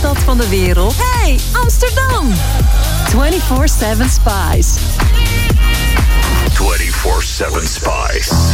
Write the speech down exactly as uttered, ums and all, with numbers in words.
hoofdstad van de wereld. Hey, Amsterdam! vierentwintig zeven Spice. vierentwintig zeven Spice.